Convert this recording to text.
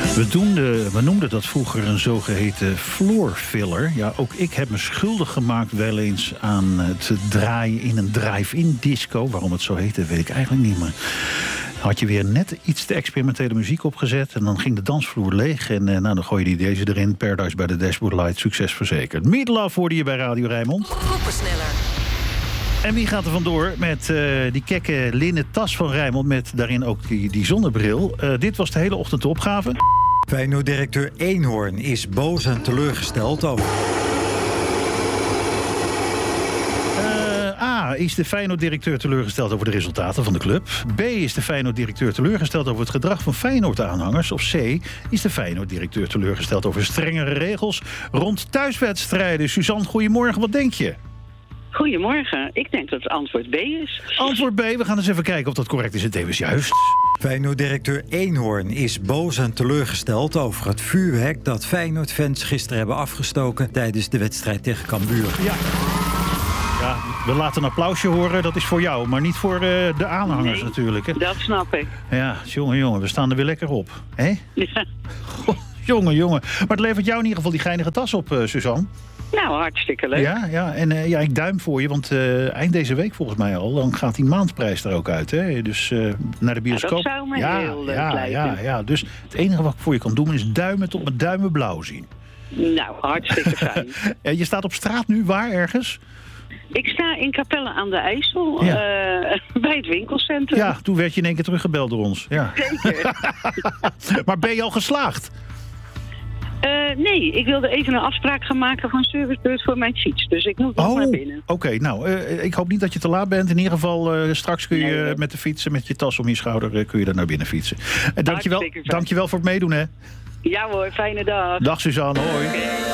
We noemden dat vroeger een zogeheten floor filler. Ja, ook ik heb me schuldig gemaakt wel eens aan het draaien in een drive-in disco. Waarom het zo heette, weet ik eigenlijk niet meer. Had je weer net iets te experimentele muziek opgezet en dan ging de dansvloer leeg. En dan gooi je deze erin. Paradise by the Dashboard Light, succes verzekerd. Meat Love hoorde je bij Radio Rijnmond. Groepensneller. En wie gaat er vandoor met die kekke linnen tas van Rijnmond met daarin ook die zonnebril? Dit was de hele ochtend de opgave. Feyenoord-directeur Eenhoorn is boos en teleurgesteld over... A. Is de Feyenoord-directeur teleurgesteld over de resultaten van de club? B. Is de Feyenoord-directeur teleurgesteld over het gedrag van Feyenoord-aanhangers? Of C. Is de Feyenoord-directeur teleurgesteld over strengere regels rond thuiswedstrijden? Suzanne, goedemorgen, wat denk je? Goedemorgen. Ik denk dat het antwoord B is. Antwoord B, we gaan eens even kijken of dat correct is en tevens juist. Feyenoord-directeur Eenhoorn is boos en teleurgesteld over het vuurwerk dat Feyenoord-fans gisteren hebben afgestoken tijdens de wedstrijd tegen Cambuur. Ja, we laten een applausje horen, dat is voor jou, maar niet voor de aanhangers natuurlijk. Hè? Dat snap ik. Ja, jongen, we staan er weer lekker op. Hè? Ja. Goh, jongen. Maar het levert jou in ieder geval die geinige tas op, Suzanne. Nou, hartstikke leuk. Ja, en ik duim voor je, want eind deze week volgens mij al, dan gaat die maandprijs er ook uit. Hè? Dus naar de bioscoop. Dat zou me heel leuk lijken. Ja, dus het enige wat ik voor je kan doen is duimen tot mijn duimen blauw zien. Nou, hartstikke fijn. Je staat op straat nu, waar ergens? Ik sta in Capelle aan de IJssel, bij het winkelcentrum. Ja, toen werd je in één keer teruggebeld door ons. Ja. Zeker. Maar ben je al geslaagd? Nee, ik wilde even een afspraak gaan maken van servicebeurt voor mijn fiets. Dus ik moet nog naar binnen. Oké, nou, ik hoop niet dat je te laat bent. In ieder geval, straks kun je met de fietsen, met je tas om je schouder, kun je daar naar binnen fietsen. Dankjewel voor het meedoen, hè. Ja hoor, fijne dag. Dag Suzanne, hoi.